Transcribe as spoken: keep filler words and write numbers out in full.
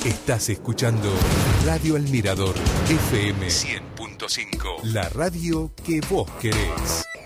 Estás escuchando Radio El Mirador F M cien punto cinco. La radio que vos querés.